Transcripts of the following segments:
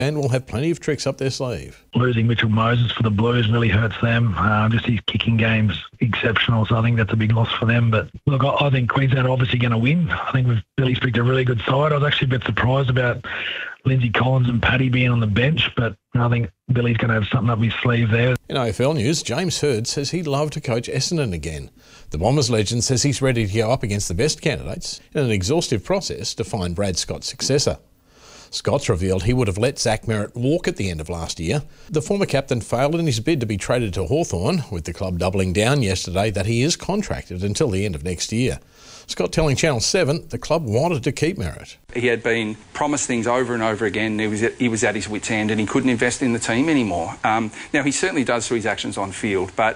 and will have plenty of tricks up their sleeve. Losing Mitchell Moses for the Blues really hurts them. Just his kicking game's exceptional, so I think that's a big loss for them. But look, I think Queensland are obviously going to win. I think Billy's picked a really good side. I was actually a bit surprised about Lindsay Collins and Paddy being on the bench, but I think Billy's going to have something up his sleeve there. In AFL news, James Hird says he'd love to coach Essendon again. The Bombers legend says he's ready to go up against the best candidates in an exhaustive process to find Brad Scott's successor. Scott's revealed he would have let Zach Merritt walk at the end of last year. The former captain failed in his bid to be traded to Hawthorn, with the club doubling down yesterday that he is contracted until the end of next year. Scott telling Channel 7 the club wanted to keep Merritt. He had been promised things over and over again. He was at his wit's end and he couldn't invest in the team anymore. Now, he certainly does through his actions on field, but,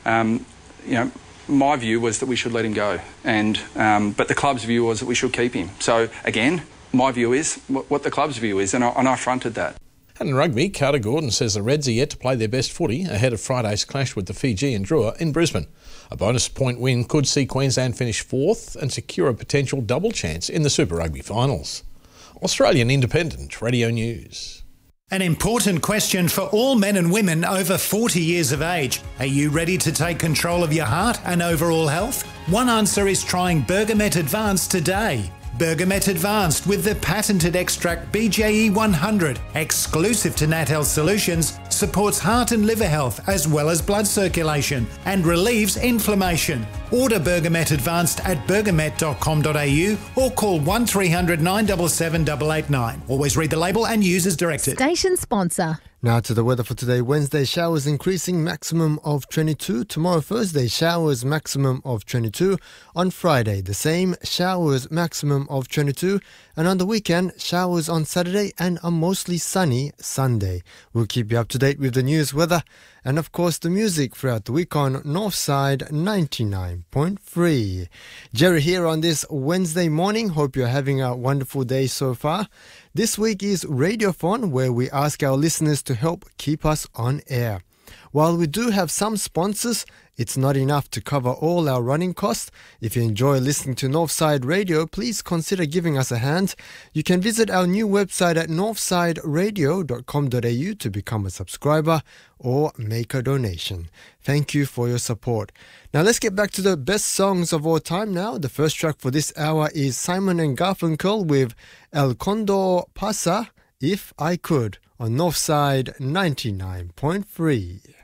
my view was that we should let him go. But the club's view was that we should keep him. So, again, my view is what the club's view is, and I fronted that. And in rugby, Carter Gordon says the Reds are yet to play their best footy ahead of Friday's clash with the Fijian Drua in Brisbane. A bonus point win could see Queensland finish fourth and secure a potential double chance in the Super Rugby finals. Australian Independent Radio News. An important question for all men and women over 40 years of age. Are you ready to take control of your heart and overall health? One answer is trying Bergamet Advanced today. Bergamet Advanced with the patented extract BJE 100, exclusive to Nat Health Solutions, supports heart and liver health as well as blood circulation and relieves inflammation. Order Bergamet Advanced at bergamet.com.au or call 1300 977 889. Always read the label and use as directed. Station sponsor. Now to the weather for today. Wednesday, showers increasing, maximum of 22. Tomorrow, Thursday, showers, maximum of 22. On Friday, the same, showers, maximum of 22. And on the weekend, showers on Saturday and a mostly sunny Sunday. We'll keep you up to date with the news, weather, and of course the music throughout the week on Northside 99.3. Jerry here on this Wednesday morning. Hope you're having a wonderful day so far. This week is Radiothon, where we ask our listeners to help keep us on air. While we do have some sponsors, it's not enough to cover all our running costs. If you enjoy listening to Northside Radio, please consider giving us a hand. You can visit our new website at northsideradio.com.au to become a subscriber or make a donation. Thank you for your support. Now let's get back to the best songs of all time now. The first track for this hour is Simon and Garfunkel with El Condor Pasa, If I Could, on Northside 99.3.